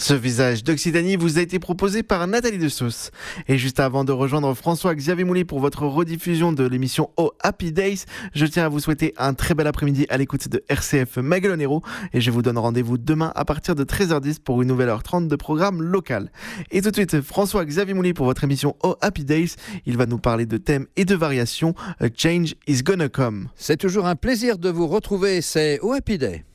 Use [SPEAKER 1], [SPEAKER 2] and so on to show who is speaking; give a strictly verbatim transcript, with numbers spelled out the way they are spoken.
[SPEAKER 1] Ce visage d'Occitanie vous a été proposé par Nathalie Dessausse. Et juste avant de rejoindre François-Xavier Mouly pour votre rediffusion de l'émission Oh Happy Days, je tiens à vous souhaiter un très bel après-midi à l'écoute de R C F Maguelonero et je vous donne rendez-vous demain à partir de treize heures dix pour une nouvelle heure trente de programme local. Et tout de suite, François-Xavier Mouly pour votre émission Oh Happy Days. Il va nous parler de thèmes et de variations. A change is gonna come.
[SPEAKER 2] C'est toujours un plaisir de vous retrouver, c'est Oh Happy Day.